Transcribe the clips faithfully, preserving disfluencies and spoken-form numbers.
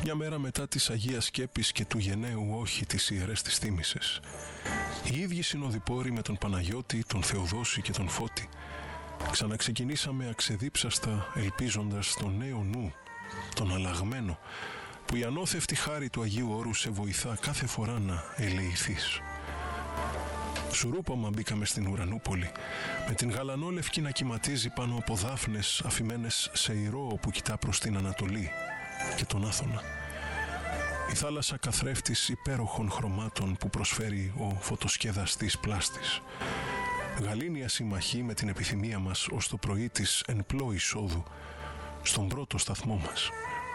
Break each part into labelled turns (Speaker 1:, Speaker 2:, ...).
Speaker 1: Μια μέρα μετά της Αγίας Σκέπης και του γενναίου όχι τις ιερές της θύμησες, οι ίδιοι συνοδοιπόροι με τον Παναγιώτη, τον Θεοδόση και τον Φώτη ξαναξεκινήσαμε αξεδίψαστα ελπίζοντας τον νέο νου, τον αλλαγμένο, που η ανώθευτη χάρη του Αγίου Όρου σε βοηθά κάθε φορά να ελεηθείς. Σουρούπαμα μπήκαμε στην Ουρανούπολη, με την γαλανόλευκη να κυματίζει πάνω από δάφνες αφημένες σε ηρώ που κοιτά προς την Ανατολή και τον Άθωνα. Η θάλασσα καθρέφτης υπέροχων χρωμάτων που προσφέρει ο φωτοσκεδαστής πλάστης. Γαλήνια συμμαχή με την επιθυμία μας ως το πρωί της εν πλώ εισόδου στον πρώτο σταθμό μας.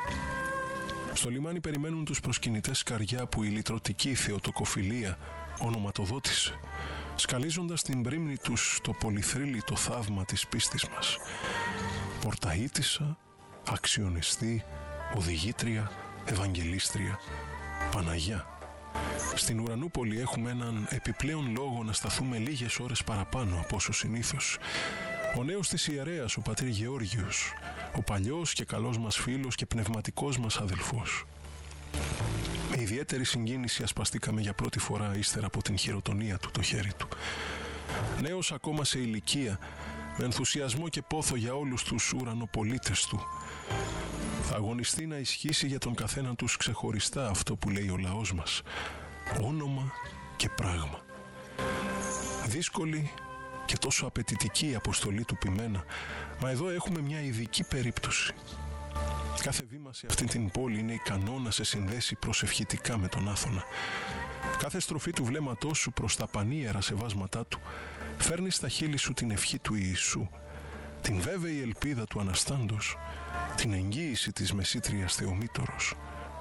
Speaker 1: Στο λιμάνι περιμένουν τους προσκυνητές σκαριά που η λυτρωτική θεοτοκοφιλία ονοματοδότησε, σκαλίζοντας την πρίμνη τους το πολυθρύλιτο θαύμα της πίστης μας. Πορταΐτισσα, αξιονιστή, οδηγήτρια, ευαγγελίστρια, Παναγιά. Στην Ουρανούπολη έχουμε έναν επιπλέον λόγο να σταθούμε λίγες ώρες παραπάνω από όσο συνήθως. Ο νέος της ιερέας, ο πατήρ Γεώργιος, ο παλιός και καλός μας φίλος και πνευματικός μας αδελφός. Με ιδιαίτερη συγκίνηση ασπαστήκαμε για πρώτη φορά ύστερα από την χειροτονία του το χέρι του. Νέος ακόμα σε ηλικία, με ενθουσιασμό και πόθο για όλους τους ουρανοπολίτες του, θα αγωνιστεί να ισχύσει για τον καθένα τους ξεχωριστά αυτό που λέει ο λαός μας, όνομα και πράγμα. Δύσκολη και τόσο απαιτητική η αποστολή του ποιμένα, μα εδώ έχουμε μια ειδική περίπτωση. Κάθε βήμα σε αυτή την πόλη είναι ικανό να σε συνδέσει προσευχητικά με τον Άθωνα. Κάθε στροφή του βλέμματός σου προς τα πανίερα σεβάσματά του φέρνει στα χείλη σου την ευχή του Ιησού, την βέβαιη ελπίδα του Αναστάντος, την εγγύηση της μεσήτριας Θεομήτωρος.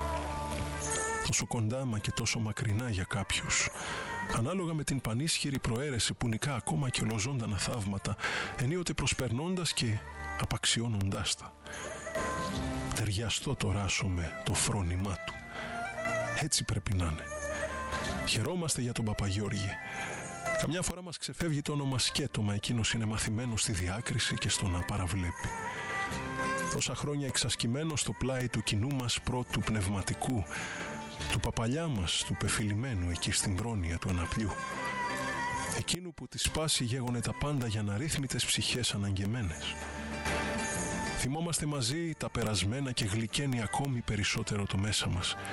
Speaker 1: Τόσο κοντά μα και τόσο μακρινά για κάποιους, ανάλογα με την πανίσχυρη προαίρεση που νικά ακόμα και ολοζώντανα θαύματα, ενίοτε προσπερνώντας και απαξιώνοντάς τα. Ταιριαστό το ράσομαι το φρόνημά του. Έτσι πρέπει να είναι. Χαιρόμαστε για τον Παπαγιώργη. Καμιά φορά μας ξεφεύγει το όνομα σκέτομα, εκείνος είναι μαθημένος στη διάκριση και στο να παραβλέπει. Τόσα χρόνια εξασκημένος στο πλάι του κοινού μας πρώτου πνευματικού, του παπαλιά μας, του πεφυλημένου εκεί στην πρόνοια του Αναπλιού. Εκείνου που τη σπάση γέγονε τα πάντα για αναρρύθμιτες ψυχές αναγκεμένες. Θυμόμαστε μαζί τα περασμένα και γλυκαίνει ακόμη περισσότερο το μέσα μας.